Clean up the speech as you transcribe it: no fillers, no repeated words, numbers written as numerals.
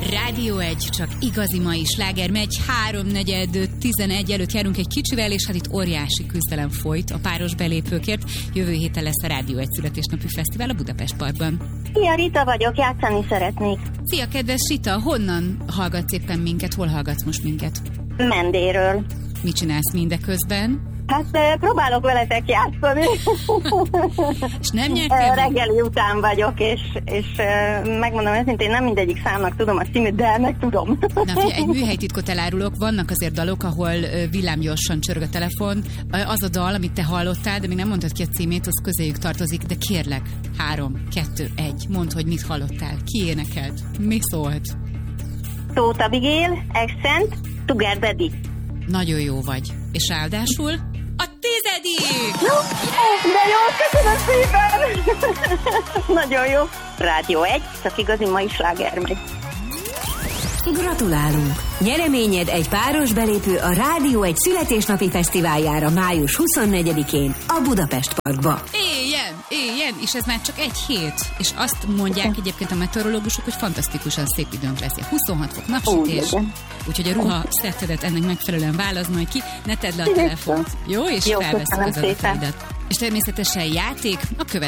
Rádió 1, csak igazi mai sláger megy, 3:4-11 előtt járunk egy kicsivel, és hát itt óriási küzdelem folyt a páros belépőkért. Jövő héten lesz a Rádió 1 születésnapi fesztivál a Budapest Parkban. Szia, Rita vagyok, játszani szeretnék. Szia, kedves Rita, honnan hallgatsz éppen minket, hol hallgatsz most minket? Mendéről. Mit csinálsz mindeközben? Hát próbálok veletek játszani. És nem nyertél? Reggeli után vagyok, és megmondom őszintén, nem mindegyik számnak tudom a címét, de meg tudom. Na figyelj, egy műhelytitkot elárulok, vannak azért dalok, ahol villámgyorsan csörög a telefon. Az a dal, amit te hallottál, de még nem mondtad ki a címét, az közéjük tartozik, de kérlek, 3, 2, 1, mondd, hogy mit hallottál, ki énekelt, mi szólt? Tóth Abigail, Accent, Sugar Daddy. Nagyon jó vagy. És ráadásul a 10. De jó, köszönöm szépen! Nagyon jó. Rádió 1, csak igazi mai sláger megy. Gratulálunk! Nyereményed egy páros belépő a Rádió 1 születésnapi fesztiváljára május 24-én a Budapest Parkba. Éljen, és ez már csak egy hét. És azt mondják egyébként a meteorológusok, hogy fantasztikusan szép időnk lesz. 26 fok napsütés, úgyhogy a ruha szettedet ennek megfelelően válasz majd ki, ne tedd le a telefont, jó? És felveszünk az adataidat. És természetesen játék a következő.